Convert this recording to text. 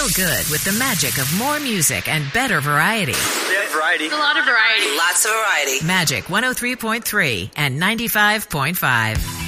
Feel good with the magic of more music and better variety. We have variety. A lot of variety. Lots of variety. Magic 103.3 and 95.5.